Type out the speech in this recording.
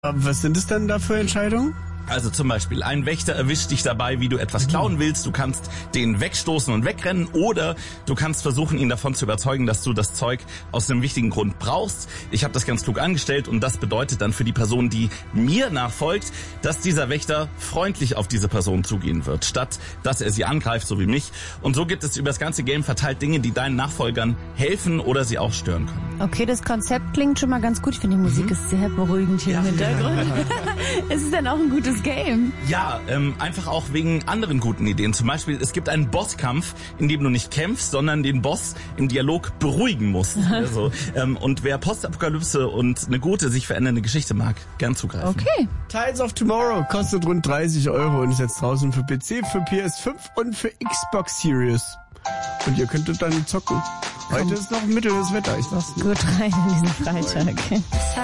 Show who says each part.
Speaker 1: Was sind es denn da für Entscheidungen?
Speaker 2: Also zum Beispiel, ein Wächter erwischt dich dabei, wie du etwas klauen willst. Du kannst den wegstoßen und wegrennen oder du kannst versuchen, ihn davon zu überzeugen, dass du das Zeug aus einem wichtigen Grund brauchst. Ich habe das ganz klug angestellt und das bedeutet dann für die Person, die mir nachfolgt, dass dieser Wächter freundlich auf diese Person zugehen wird, statt dass er sie angreift, so wie mich. Und so gibt es über das ganze Game verteilt Dinge, die deinen Nachfolgern helfen oder sie auch stören können.
Speaker 3: Okay, das Konzept klingt schon mal ganz gut. Ich finde, die Musik ist sehr beruhigend hier im Hintergrund. Es ist dann auch ein gutes Game.
Speaker 2: Ja, einfach auch wegen anderen guten Ideen. Zum Beispiel, es gibt einen Bosskampf, in dem du nicht kämpfst, sondern den Boss im Dialog beruhigen musst. Also, und wer Postapokalypse und eine gute, sich verändernde Geschichte mag, gern zugreifen.
Speaker 3: Okay.
Speaker 1: Tides of Tomorrow kostet rund 30 € und ist jetzt draußen für PC, für PS5 und für Xbox Series. Und ihr könntet dann zocken. Heute ist noch mittleres Wetter, ich sag's dir.
Speaker 3: Gut rein in diesen Freitag.